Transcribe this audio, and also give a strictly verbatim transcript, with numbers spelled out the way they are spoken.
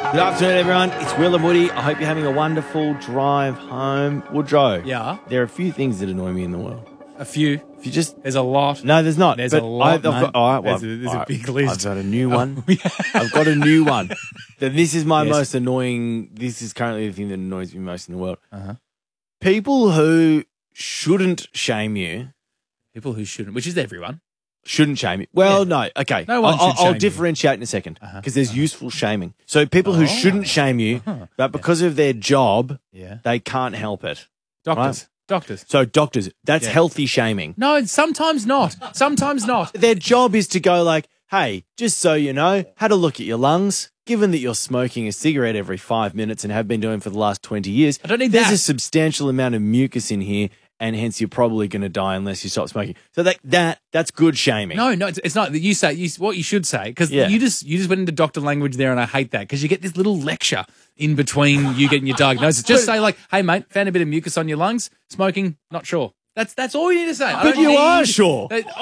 Good afternoon, everyone. It's Will and Woody. I hope you're having a wonderful drive home. Woodrow. Yeah. There are a few things that annoy me in the world. A few. If you just... There's a lot. No, there's not. There's but a lot, I, I've got, mate. all right, well, There's a- there's a all right, big list. I've got a new one. Oh, yeah. I've got a new one. Then this is my Yes. most annoying... This is currently the thing that annoys me most in the world. Uh-huh. People who shouldn't shame you... People who shouldn't, which is everyone. Shouldn't shame you. Well, Yeah. no. Okay. No one I'll, should I'll, shame I'll you. differentiate in a second because Uh-huh. there's useful shaming. So people who Oh. shouldn't shame you, Uh-huh. but because of their job, Yeah. they can't help it. Doctors. Right. Doctors. So doctors, that's Yeah. healthy shaming. No, sometimes not. Sometimes not. Their job is to go like, hey, just so you know, had a look at your lungs. Given that you're smoking a cigarette every five minutes and have been doing it for the last twenty years, I don't need there's that. a substantial amount of mucus in here, and hence you're probably going to die unless you stop smoking. So that that that's good shaming. No, no, it's, it's not. You say you, what you should say because Yeah. you just you just went into doctor language there, and I hate that because you get this little lecture in between you getting your diagnosis. Just say like, "Hey, mate, found a bit of mucus on your lungs. Smoking, not sure." That's that's all you need to say. I But don't you are need- sure. that-